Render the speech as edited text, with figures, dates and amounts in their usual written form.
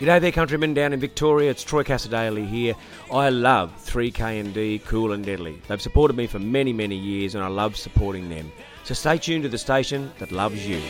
G'day there, countrymen down in Victoria. It's Troy Casadale here. I love 3K&D, Cool and Deadly. They've supported me for many, many years, and I love supporting them. So stay tuned to the station that loves you.